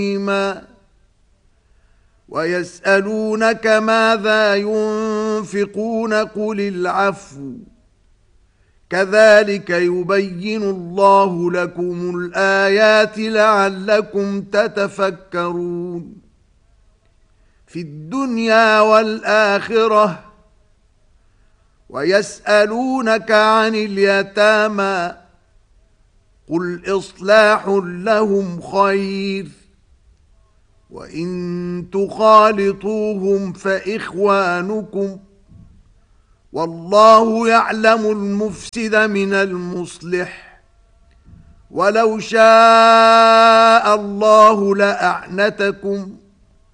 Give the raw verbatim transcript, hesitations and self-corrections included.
ويسألونك ماذا ينفقون قل العفو كذلك يبين الله لكم الآيات لعلكم تتفكرون في الدنيا والآخرة ويسألونك عن اليتامى قل إصلاح لهم خير وإن تخالطوهم فإخوانكم والله يعلم المفسد من المصلح ولو شاء الله لأعنتكم